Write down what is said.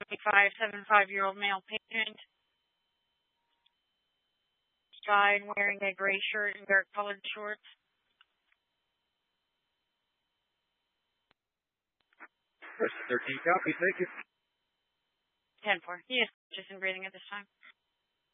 75-year-old male patient. Guy wearing a gray shirt and dark colored shorts. 13 copy, thank you. 10-4. He is conscious and breathing at this time.